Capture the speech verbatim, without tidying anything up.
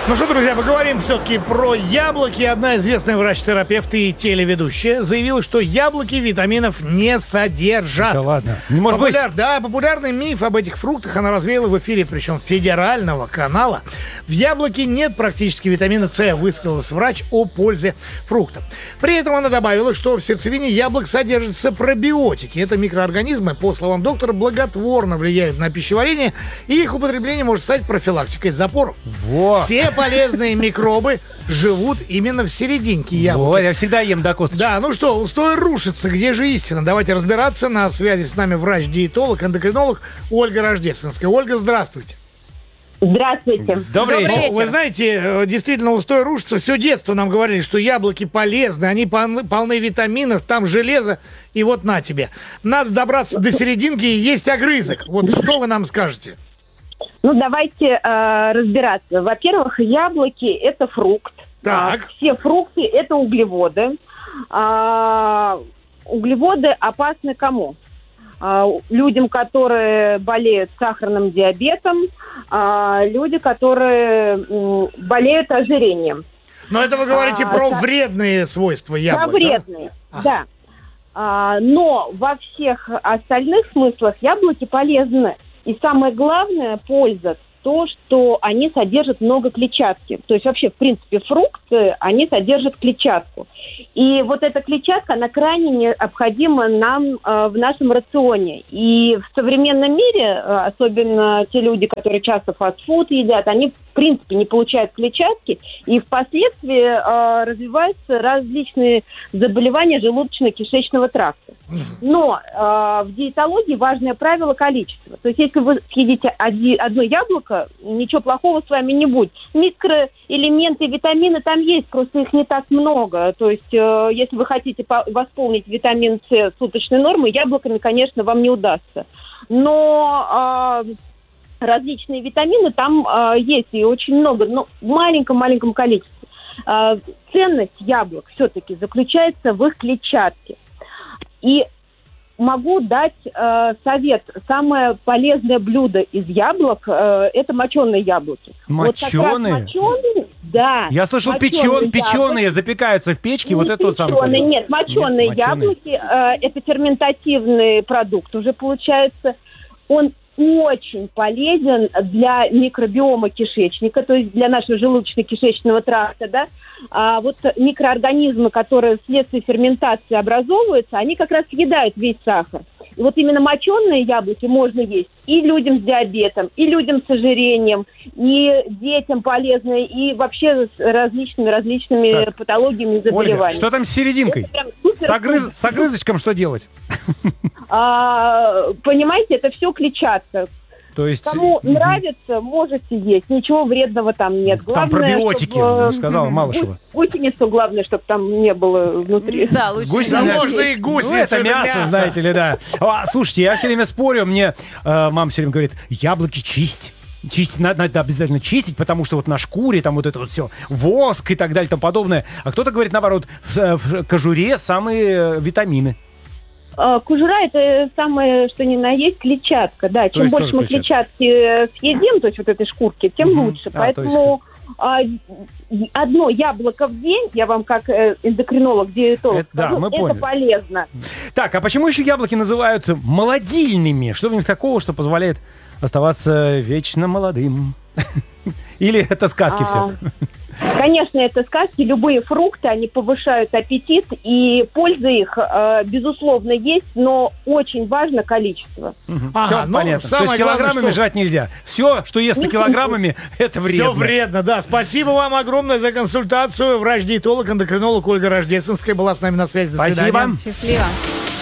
Ну что, друзья, поговорим все-таки про яблоки. Одна известная врач-терапевт и телеведущая заявила, что яблоки витаминов не содержат. Да ладно, не может Популяр... быть. Да, популярный миф об этих фруктах она развеяла в эфире, причем федерального канала. В яблоке нет практически витамина С, высказалась врач о пользе фрукта. При этом она добавила, что в сердцевине яблок содержатся пробиотики. Это микроорганизмы, по словам доктора, благотворно влияют на пищеварение, и их употребление может стать профилактикой запоров. Вот. Все полезные микробы живут именно в серединке яблока. Вот, я всегда ем до косточки. Да, ну что, устой рушится, где же истина? Давайте разбираться. На связи с нами врач-диетолог, эндокринолог Ольга Рождественская. Ольга, здравствуйте. Здравствуйте. Добрый вечер. Ну, вы знаете, действительно, устой рушится. Все детство нам говорили, что яблоки полезны, они полны, полны витаминов, там железо, и вот на тебе. Надо добраться до серединки и есть огрызок. Вот что вы нам скажете? Ну, давайте э, разбираться. Во-первых, яблоки – это фрукт. Так. А, все фрукты – это углеводы. А, углеводы опасны кому? А, людям, которые болеют сахарным диабетом, а, люди, которые м, болеют ожирением. Но это вы говорите А, про да. вредные свойства яблок, Да, вредные, да? да. А, но во всех остальных смыслах яблоки полезны. И самое главное, польза то, что они содержат много клетчатки. То есть вообще, в принципе, фрукты, они содержат клетчатку. И вот эта клетчатка, она крайне необходима нам э, в нашем рационе. И в современном мире, э, особенно те люди, которые часто фастфуд едят, они, в принципе, не получают клетчатки. И впоследствии э, развиваются различные заболевания желудочно-кишечного тракта. Но э, в диетологии важное правило количества. То есть если вы съедите оди, одно яблоко, ничего плохого с вами не будет. Микроэлементы, витамины там есть, просто их не так много. То есть э, если вы хотите по- восполнить витамин С суточной нормой, яблоками, конечно, вам не удастся. Но э, различные витамины там э, есть, и очень много, но в маленьком-маленьком количестве. Э, ценность яблок все-таки заключается в их клетчатке. И могу дать э, совет. Самое полезное блюдо из яблок э, – это моченые яблоки. Моченые? Вот моченые, да. Я слышал, печен, печеные запекаются в печке, Не вот это тот самый. печеные, нет, моченые Нет, яблоки э, – это ферментативный продукт уже получается. Он очень полезен для микробиома кишечника, то есть для нашего желудочно-кишечного тракта, да. А вот микроорганизмы, которые вследствие ферментации образовываются, они как раз съедают весь сахар. И вот именно моченые яблоки можно есть и людям с диабетом, и людям с ожирением, и детям полезные, и вообще с различными-различными Так. патологиями и заболеваниями. Ольга, что там с серединкой? С, огрыз... с огрызочком что делать? А, понимаете, это все клетчатка. То есть... Кому мгм. нравится, можете есть. Ничего вредного там нет. Там Главное, пробиотики, чтобы, ну, сказала Малышева. гу- Гусеницу главное, чтобы там не было внутри. Да, лучше. Гусеница. Да Да. можно и Ну, гусеницу, это мясо, знаете ли, да. А, слушайте, я все время спорю, мне э, мама все время говорит, яблоки чисть. Чистить, надо, надо обязательно чистить, потому что вот на шкуре там вот это вот все, воск и так далее и тому подобное. А кто-то говорит, наоборот, в, в кожуре самые э, витамины. А, Кожура – это самое, что ни на есть, клетчатка. Да, чем есть больше тоже мы клетчатки э, съедим, то есть вот этой шкурки, тем Мгм. лучше. А, то Поэтому а, одно яблоко в день, я вам как э, эндокринолог, диетолог Это- да, скажу, мы это поняли. полезно. Так, а почему еще яблоки называют молодильными? Что в них такого, что позволяет оставаться вечно молодым? Или это сказки А, все? Конечно, это сказки. Любые фрукты, они повышают аппетит, и польза их, э, безусловно, есть, но очень важно количество. Ага, Все ну, понятно. То самое есть главное, килограммами что- жрать нельзя. Все, что ест килограммами, это вредно. Все вредно, да. Спасибо вам огромное за консультацию. Врач-диетолог, эндокринолог Ольга Рождественская была с нами на связи. До Спасибо. свидания. Счастливо.